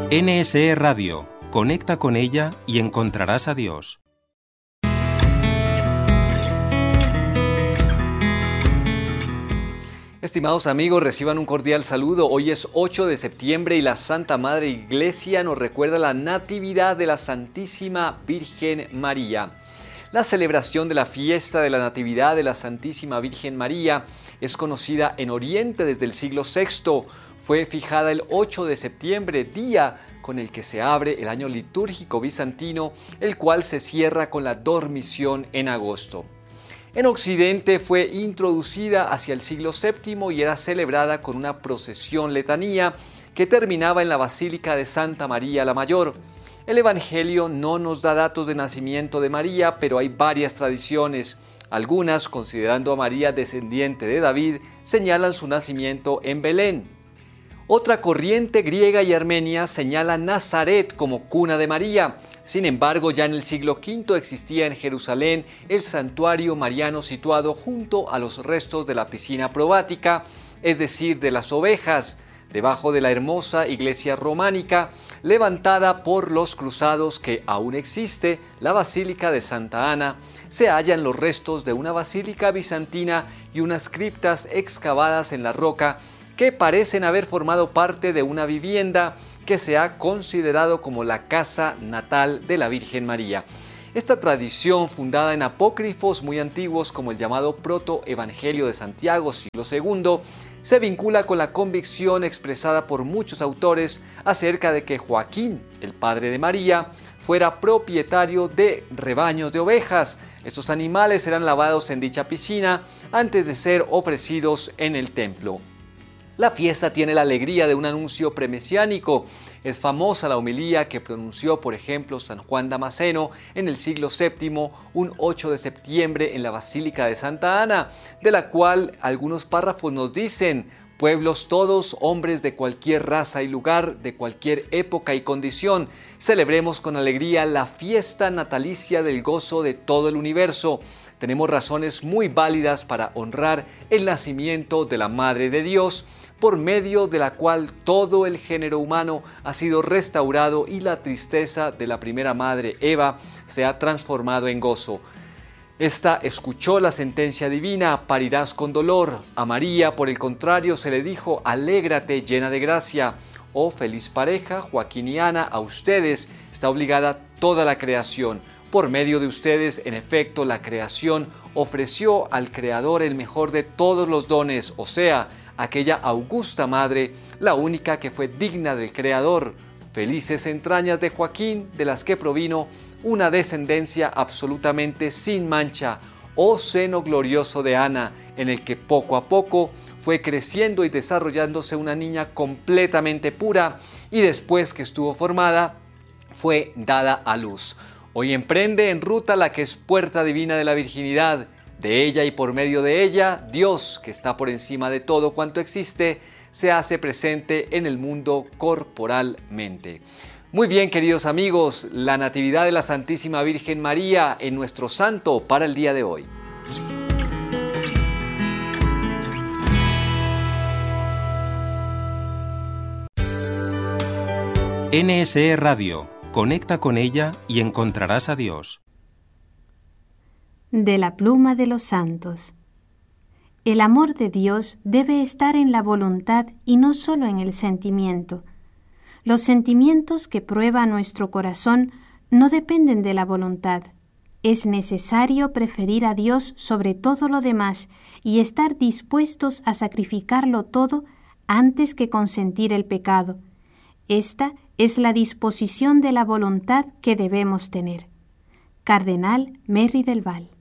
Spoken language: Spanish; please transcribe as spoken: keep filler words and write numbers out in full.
N S E Radio. Conecta con ella y encontrarás a Dios. Estimados amigos, reciban un cordial saludo. Hoy es ocho de septiembre y la Santa Madre Iglesia nos recuerda la Natividad de la Santísima Virgen María. La celebración de la fiesta de la Natividad de la Santísima Virgen María es conocida en Oriente desde el siglo sexto. Fue fijada el ocho de septiembre, día con el que se abre el año litúrgico bizantino, el cual se cierra con la dormición en agosto. En Occidente fue introducida hacia el siglo séptimo y era celebrada con una procesión letanía que terminaba en la Basílica de Santa María la Mayor. El Evangelio no nos da datos de nacimiento de María, pero hay varias tradiciones. Algunas, considerando a María descendiente de David, señalan su nacimiento en Belén. Otra corriente griega y armenia señala Nazaret como cuna de María. Sin embargo, ya en el siglo quinto existía en Jerusalén el santuario mariano situado junto a los restos de la piscina probática, es decir, de las ovejas, debajo de la hermosa iglesia románica, levantada por los cruzados que aún existe, la Basílica de Santa Ana, se hallan los restos de una basílica bizantina y unas criptas excavadas en la roca que parecen haber formado parte de una vivienda que se ha considerado como la casa natal de la Virgen María. Esta tradición, fundada en apócrifos muy antiguos como el llamado Proto-Evangelio de Santiago, siglo segundo, se vincula con la convicción expresada por muchos autores acerca de que Joaquín, el padre de María, fuera propietario de rebaños de ovejas. Estos animales eran lavados en dicha piscina antes de ser ofrecidos en el templo. La fiesta tiene la alegría de un anuncio premesiánico. Es famosa la homilía que pronunció, por ejemplo, San Juan Damasceno en el siglo séptimo, un ocho de septiembre en la Basílica de Santa Ana, de la cual algunos párrafos nos dicen: pueblos todos, hombres de cualquier raza y lugar, de cualquier época y condición, celebremos con alegría la fiesta natalicia del gozo de todo el universo. Tenemos razones muy válidas para honrar el nacimiento de la Madre de Dios, por medio de la cual todo el género humano ha sido restaurado y la tristeza de la primera madre, Eva, se ha transformado en gozo. Esta escuchó la sentencia divina: parirás con dolor. A María, por el contrario, se le dijo: alégrate, llena de gracia. Oh feliz pareja, Joaquín y Ana, a ustedes está obligada toda la creación. Por medio de ustedes, en efecto, la creación ofreció al Creador el mejor de todos los dones, o sea, aquella augusta madre, la única que fue digna del Creador. Felices entrañas de Joaquín, de las que provino una descendencia absolutamente sin mancha. Oh seno glorioso de Ana, en el que poco a poco fue creciendo y desarrollándose una niña completamente pura, y después que estuvo formada, fue dada a luz. Hoy emprende en ruta la que es puerta divina de la virginidad. De ella y por medio de ella, Dios, que está por encima de todo cuanto existe, se hace presente en el mundo corporalmente. Muy bien, queridos amigos, la Natividad de la Santísima Virgen María en nuestro santo para el día de hoy. N S E Radio. Conecta con ella y encontrarás a Dios. De la pluma de los santos. El amor de Dios debe estar en la voluntad y no solo en el sentimiento. Los sentimientos que prueba nuestro corazón no dependen de la voluntad. Es necesario preferir a Dios sobre todo lo demás y estar dispuestos a sacrificarlo todo antes que consentir el pecado. Esta es la disposición de la voluntad que debemos tener. Cardenal Merry del Val.